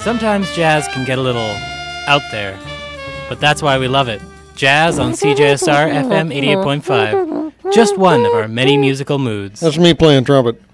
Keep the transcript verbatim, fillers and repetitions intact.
Sometimes jazz can get a little out there, but that's why we love it. Jazz on C J S R F M eighty-eight point five. Just one of our many musical moods. That's me playing trumpet.